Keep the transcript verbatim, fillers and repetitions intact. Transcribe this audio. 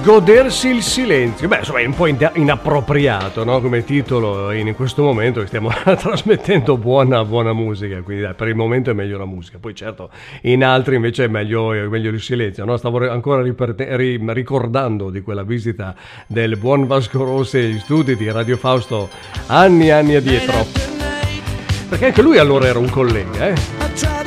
godersi il silenzio. Beh, insomma, è un po' in- inappropriato, no? Come titolo in questo momento che stiamo trasmettendo buona, buona musica, quindi dai, per il momento è meglio la musica. Poi certo, in altri invece è meglio, è meglio il silenzio, no? Stavo ancora riperte- ri- ricordando di quella visita del buon Vasco Rossi agli studi di Radio Fausto anni e anni addietro. Perché anche lui allora era un collega, eh?